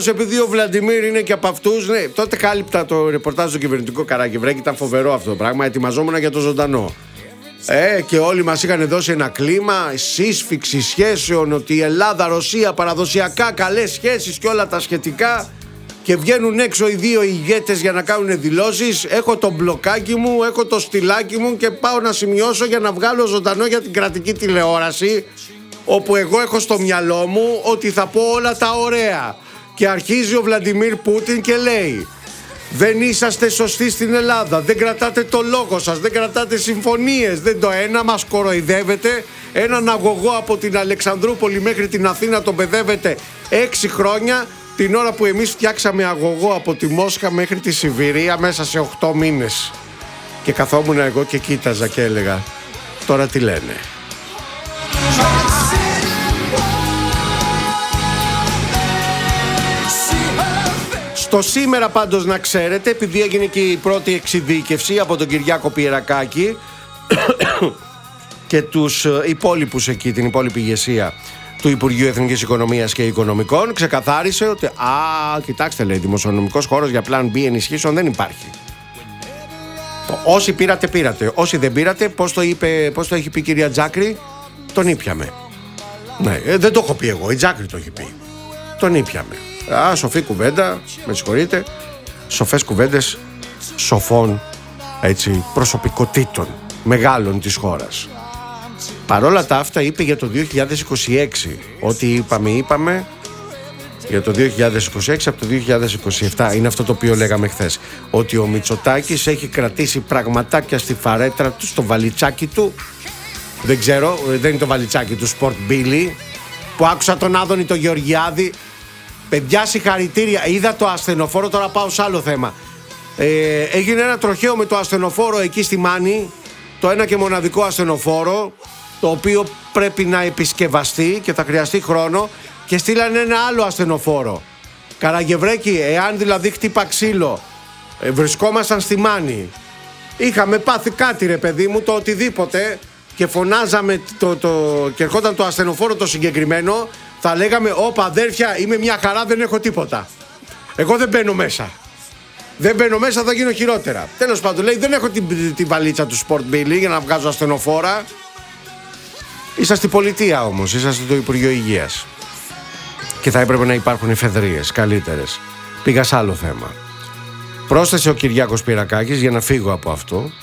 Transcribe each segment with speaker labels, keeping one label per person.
Speaker 1: Επειδή ο Βλαντιμίρ είναι και από αυτούς, ναι, τότε κάλυπτα το ρεπορτάζ στο κυβερνητικό Καράκευρέκη, ήταν φοβερό αυτό το πράγμα. Ετοιμαζόμουν για το ζωντανό. Και όλοι μας είχαν δώσει ένα κλίμα σύσφυξη σχέσεων, ότι η Ελλάδα-Ρωσία παραδοσιακά καλές σχέσεις και όλα τα σχετικά. Και βγαίνουν έξω οι δύο ηγέτες για να κάνουν δηλώσεις. Έχω το μπλοκάκι μου, έχω το στυλάκι μου και πάω να σημειώσω για να βγάλω ζωντανό για την κρατική τηλεόραση, όπου εγώ έχω στο μυαλό μου ότι θα πω όλα τα ωραία. Και αρχίζει ο Βλαντιμίρ Πούτιν και λέει: δεν είσαστε σωστοί στην Ελλάδα, δεν κρατάτε το λόγο σας, δεν κρατάτε συμφωνίες, δεν το ένα μας κοροϊδεύετε, έναν αγωγό από την Αλεξανδρούπολη μέχρι την Αθήνα τον παιδεύετε 6 χρόνια, την ώρα που εμείς φτιάξαμε αγωγό από τη Μόσχα μέχρι τη Σιβηρία μέσα σε 8 μήνες. Και καθόμουν εγώ και κοίταζα και έλεγα: τώρα τι λένε. Στο σήμερα πάντως να ξέρετε, επειδή έγινε και η πρώτη εξειδίκευση από τον Κυριάκο Πιερακάκη και τους υπόλοιπους εκεί, την υπόλοιπη ηγεσία του Υπουργείου Εθνικής Οικονομίας και Οικονομικών, ξεκαθάρισε ότι κοιτάξτε, λέει, δημοσιονομικός χώρος για πλάν B ενισχύσεων δεν υπάρχει. Όσοι πήρατε, πήρατε. Όσοι δεν πήρατε, πώς το έχει πει η κυρία Τζάκρη, τον ήπιαμε. Ναι, δεν το έχω πει εγώ, η Τζάκρη το έχει πει. Τον ήπιαμε. Σοφή κουβέντα, με συγχωρείτε. Σοφές κουβέντες σοφών, έτσι, προσωπικότητων μεγάλων της χώρας. Παρόλα τα αυτά είπε για το 2026. Ό,τι είπαμε για το 2026 από το 2027. Είναι αυτό το οποίο λέγαμε χθες. Ότι ο Μητσοτάκης έχει κρατήσει πραγματάκια στη φαρέτρα του, στο βαλιτσάκι του. Δεν ξέρω, δεν είναι το βαλιτσάκι του, Sport Billy, που άκουσα τον Άδωνη τον Γεωργιάδη. Παιδιά, συγχαρητήρια. Είδα το ασθενοφόρο, τώρα πάω σε άλλο θέμα. Έγινε ένα τροχαίο με το ασθενοφόρο εκεί στη Μάνη. Το ένα και μοναδικό ασθενοφόρο, το οποίο πρέπει να επισκευαστεί και θα χρειαστεί χρόνο. Και στείλανε ένα άλλο ασθενοφόρο. Καραγευρέκη, εάν δηλαδή χτύπα ξύλο, βρισκόμασταν στη Μάνη, είχαμε πάθει κάτι, ρε παιδί μου, το οτιδήποτε, και φωνάζαμε και ερχόταν το ασθενοφόρο το συγκεκριμένο, θα λέγαμε: όπα αδέρφια, είμαι μια χαρά, δεν έχω τίποτα. Εγώ δεν μπαίνω μέσα. Δεν μπαίνω μέσα, θα γίνω χειρότερα. Τέλος πάντων, λέει: δεν έχω τη βαλίτσα του Sport Billy για να βγάζω ασθενοφόρα. Είσαστε πολιτεία όμως, είσαστε το Υπουργείο Υγείας. Και θα έπρεπε να υπάρχουν εφεδρείες καλύτερες. Πήγα σε άλλο θέμα. Πρόσθεσε ο Κυριάκος Πιερακάκης, για να φύγω από αυτό,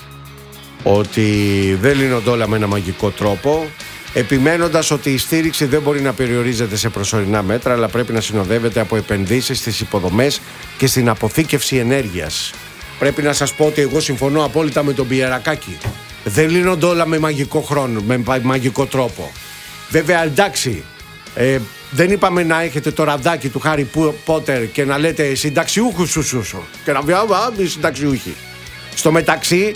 Speaker 1: ότι δεν λύνονται όλα με ένα μαγικό τρόπο, επιμένοντας ότι η στήριξη δεν μπορεί να περιορίζεται σε προσωρινά μέτρα, αλλά πρέπει να συνοδεύεται από επενδύσεις στις υποδομές και στην αποθήκευση ενέργειας. Πρέπει να σας πω ότι εγώ συμφωνώ απόλυτα με τον Πιερακάκη. Δεν λύνονται όλα με μαγικό χρόνο, με μαγικό τρόπο. Βέβαια, εντάξει, δεν είπαμε να έχετε το ραντάκι του Χάρι Πότερ και να λέτε συνταξιούχους σου και να βγάλουμε συνταξιούχοι. Στο μεταξύ,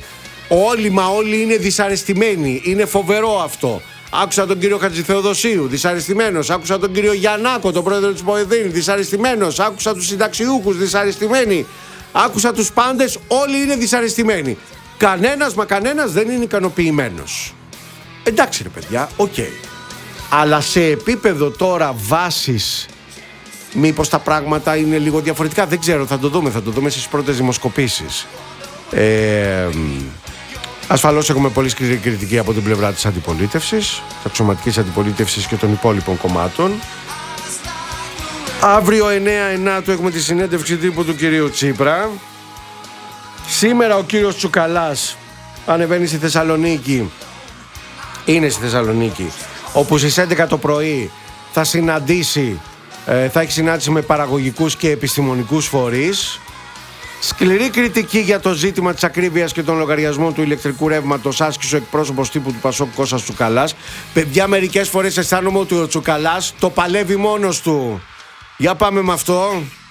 Speaker 1: όλοι είναι δυσαρεστημένοι. Είναι φοβερό αυτό. Άκουσα τον κύριο Χατζηθεοδοσίου, δυσαρεστημένος. Άκουσα τον κύριο Γιαννάκο, τον πρόεδρο της Ποεδίνη, δυσαρεστημένος. Άκουσα τους συνταξιούχους, δυσαρεστημένοι. Άκουσα τους πάντες, όλοι είναι δυσαρεστημένοι. Κανένας δεν είναι ικανοποιημένος. Εντάξει, ρε παιδιά, οκ. Αλλά σε επίπεδο τώρα βάσης, μήπως τα πράγματα είναι λίγο διαφορετικά? Δεν ξέρω, θα το δούμε στις πρώτες δημοσκοπήσεις. Ασφαλώς έχουμε πολύ σκληρή κριτική από την πλευρά της αντιπολίτευσης, της αξιωματικής αντιπολίτευσης και των υπόλοιπων κομμάτων. Αύριο 9 έχουμε τη συνέντευξη τύπου του κυρίου Τσίπρα. Σήμερα ο κύριος Τσουκαλάς ανεβαίνει στη Θεσσαλονίκη, είναι στη Θεσσαλονίκη, όπου στις 11 το πρωί θα έχει συνάντηση με παραγωγικούς και επιστημονικούς φορείς. Σκληρή κριτική για το ζήτημα της ακρίβειας και των λογαριασμών του ηλεκτρικού ρεύματος άσκησε ο εκπρόσωπος τύπου του Πασόκ Κώστας Τσουκαλάς. Παιδιά, μερικές φορές αισθάνομαι ότι ο Τσουκαλάς το παλεύει μόνος του. Για πάμε με αυτό.